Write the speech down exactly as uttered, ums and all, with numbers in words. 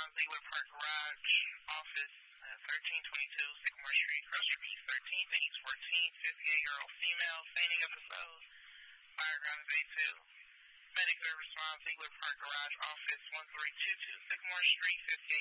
response, Ziegler Park Garage, office, uh, thirteen twenty-two Sycamore Street, Crusher East, thirteenth, age fourteen, fifty-eight-year-old female, fainting episode, fireground is A two. Medic service response, Ziegler Park Garage, office, one three two two Sycamore Street, fifty-eight